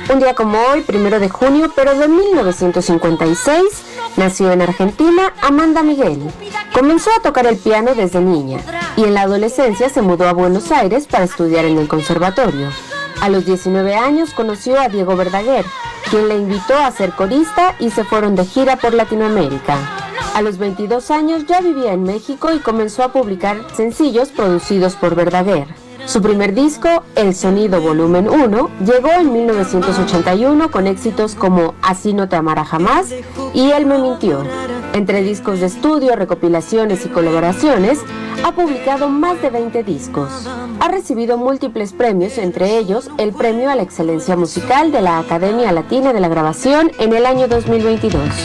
Un día como hoy, 1 de junio, pero de 1956, nació en Argentina Amanda Miguel. Comenzó a tocar el piano desde niña y en la adolescencia se mudó a Buenos Aires para estudiar en el conservatorio. A los 19 años conoció a Diego Verdaguer, quien le invitó a ser corista y se fueron de gira por Latinoamérica. A los 22 años ya vivía en México y comenzó a publicar sencillos producidos por Verdaguer. Su primer disco, El Sonido Volumen 1, llegó en 1981 con éxitos como Así no te amará jamás y Él me mintió. Entre discos de estudio, recopilaciones y colaboraciones, ha publicado más de 20 discos. Ha recibido múltiples premios, entre ellos el Premio a la Excelencia Musical de la Academia Latina de la Grabación en el año 2022.